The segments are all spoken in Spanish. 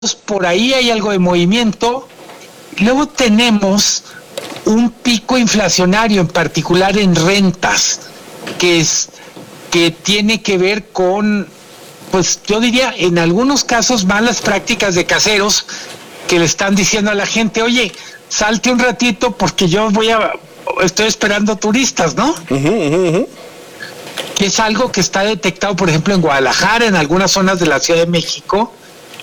por ahí hay algo de movimiento. Luego tenemos un pico inflacionario, en particular en rentas, que tiene que ver con, pues yo diría, en algunos casos malas prácticas de caseros que le están diciendo a la gente, oye, salte un ratito porque estoy esperando turistas, ¿no? Que es algo que está detectado, por ejemplo, en Guadalajara, en algunas zonas de la Ciudad de México.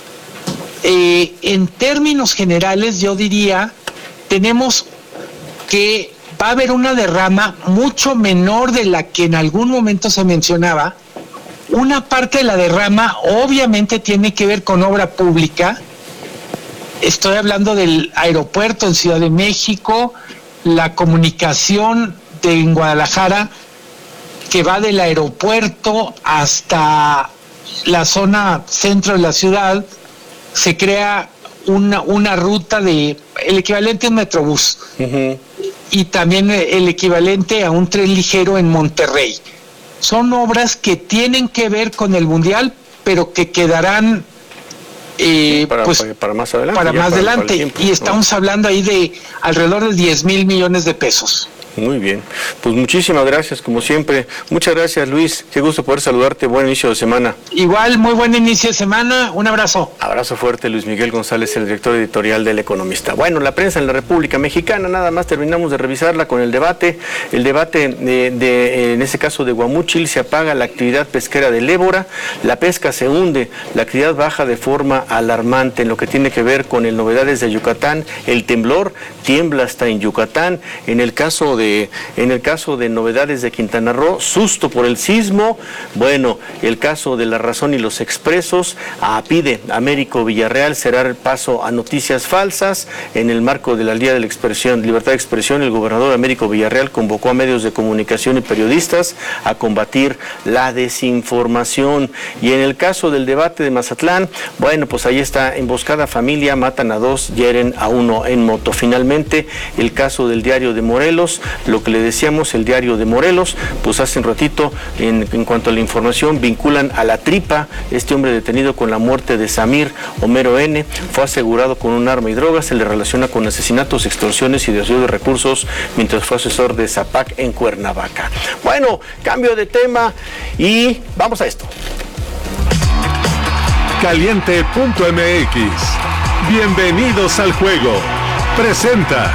En términos generales, yo diría, tenemos que va a haber una derrama mucho menor de la que en algún momento se mencionaba. Una parte de la derrama obviamente tiene que ver con obra pública. Estoy hablando del aeropuerto en Ciudad de México, la comunicación en Guadalajara, que va del aeropuerto hasta la zona centro de la ciudad. Se crea una ruta el equivalente a un metrobús, y también el equivalente a un tren ligero en Monterrey. Son obras que tienen que ver con el Mundial, pero que quedarán para más adelante. Para más adelante, tiempo, y estamos hablando ahí de alrededor de 10,000 millones de pesos. Muy bien, pues muchísimas gracias, como siempre. Muchas gracias, Luis, qué gusto poder saludarte, buen inicio de semana. Igual, muy buen inicio de semana, un abrazo. Abrazo fuerte, Luis Miguel González, el director editorial del Economista. Bueno, la prensa en la República Mexicana, nada más terminamos de revisarla con el debate en ese caso de Guamúchil. Se apaga la actividad pesquera del Ébora, la pesca se hunde, la actividad baja de forma alarmante en lo que tiene que ver con el novedades de Yucatán, el temblor, tiembla hasta en Yucatán. En el caso de novedades de Quintana Roo, susto por el sismo. Bueno, el caso de La Razón y los Expresos, pide Américo Villarreal cerrar el paso a noticias falsas. En el marco de la Día de la Libertad de Expresión, el gobernador Américo Villarreal convocó a medios de comunicación y periodistas a combatir la desinformación. Y en el caso del debate de Mazatlán, bueno, pues ahí está, emboscada familia, matan a 2, hieren a 1 en moto. Finalmente, el caso del Diario de Morelos, lo que le decíamos, el Diario de Morelos, pues hace un ratito, en cuanto a la información, vinculan a La Tripa, este hombre detenido con la muerte de Samir Homero N., fue asegurado con un arma y drogas, se le relaciona con asesinatos, extorsiones y desvío de recursos mientras fue asesor de Zapac en Cuernavaca. Bueno, cambio de tema y vamos a esto. Caliente.mx. Bienvenidos al juego. Presenta.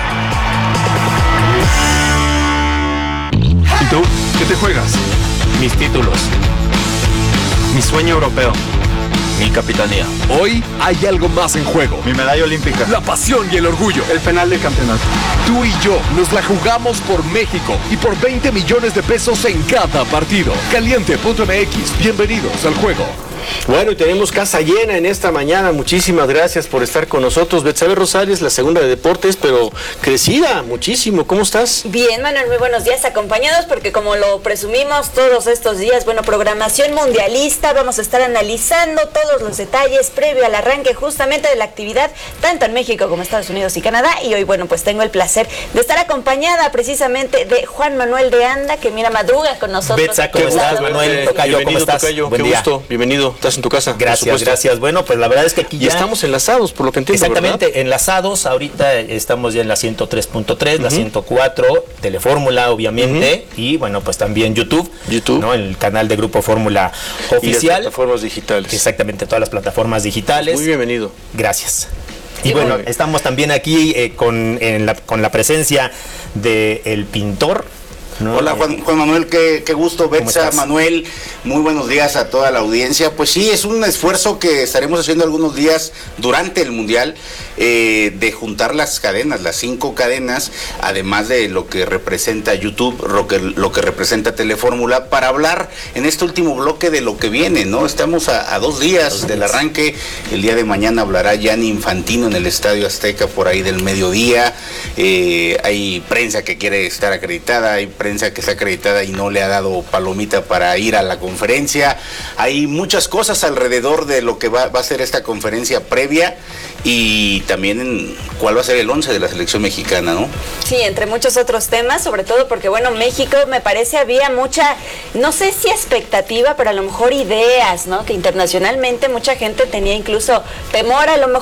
¿Y tú? ¿Qué te juegas? Mis títulos. Mi sueño europeo. Mi capitanía. Hoy hay algo más en juego. Mi medalla olímpica. La pasión y el orgullo. El penal del campeonato. Tú y yo nos la jugamos por México y por 20 millones de pesos en cada partido. Caliente.mx. Bienvenidos al juego. Bueno, y tenemos casa llena en esta mañana. Muchísimas gracias por estar con nosotros. Betsabe Rosales, la segunda de deportes, pero crecida muchísimo. ¿Cómo estás? Bien, Manuel, muy buenos días, acompañados porque como lo presumimos todos estos días, bueno, programación mundialista, vamos a estar analizando todos los detalles previo al arranque justamente de la actividad, tanto en México como Estados Unidos y Canadá. Y hoy, bueno, pues tengo el placer de estar acompañada precisamente de Juan Manuel de Anda, que mira, madruga con nosotros. Betsa, ¿cómo estás, Manuel? Tocayo, ¿cómo estás? Tocayo, qué gusto, bienvenido. Estás en tu casa. Gracias. Bueno, pues la verdad es que aquí ya estamos enlazados, por lo que entiendo. Exactamente, ¿verdad? Enlazados. Ahorita estamos ya en la 103.3, la 104, Telefórmula, obviamente, y bueno, pues también YouTube, ¿no? El canal de Grupo Fórmula oficial. Y las plataformas digitales. Exactamente, todas las plataformas digitales. Muy bienvenido. Gracias. Y bueno, estamos también aquí con la presencia del pintor. ¿No? Hola Juan Manuel, qué gusto, Betsa, Manuel, muy buenos días a toda la audiencia. Pues sí, es un esfuerzo que estaremos haciendo algunos días durante el Mundial, de juntar las cadenas, las 5 cadenas, además de lo que representa YouTube, lo que representa Telefórmula, para hablar en este último bloque de lo que viene, ¿no? Estamos a 2 días del arranque. El día de mañana hablará Gianni Infantino en el Estadio Azteca por ahí del mediodía. Hay prensa que quiere estar acreditada, hay prensa prensa que está acreditada y no le ha dado palomita para ir a la conferencia. Hay muchas cosas alrededor de lo que va a ser esta conferencia previa y también cuál va a ser el 11 de la selección mexicana, ¿no? Sí, entre muchos otros temas, sobre todo porque, bueno, México me parece había mucha, no sé si expectativa, pero a lo mejor ideas, ¿no? Que internacionalmente mucha gente tenía incluso temor a lo mejor